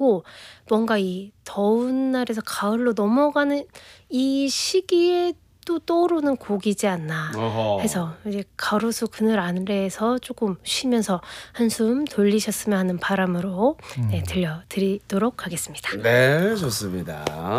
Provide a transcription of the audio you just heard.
같고 뭔가 이 더운 날에서 가을로 넘어가는 이 시기에 또 떠오르는 곡이지 않나 어허. 해서 이제 가로수 그늘 아래에서 조금 쉬면서 한숨 돌리셨으면 하는 바람으로 네, 들려드리도록 하겠습니다. 네, 좋습니다.